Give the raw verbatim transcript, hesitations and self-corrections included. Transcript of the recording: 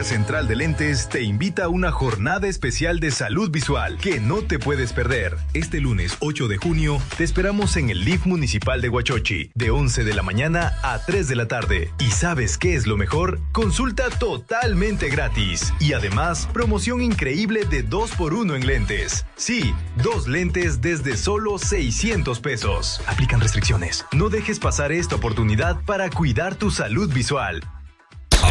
Feria Central de Lentes te invita a una jornada especial de salud visual que no te puedes perder. Este lunes ocho de junio te esperamos en el L I F Municipal de Huachochi de once de la mañana a tres de la tarde. ¿Y sabes qué es lo mejor? Consulta totalmente gratis. Y además, promoción increíble de dos por uno en lentes. Sí, dos lentes desde solo seiscientos pesos. Aplican restricciones. No dejes pasar esta oportunidad para cuidar tu salud visual.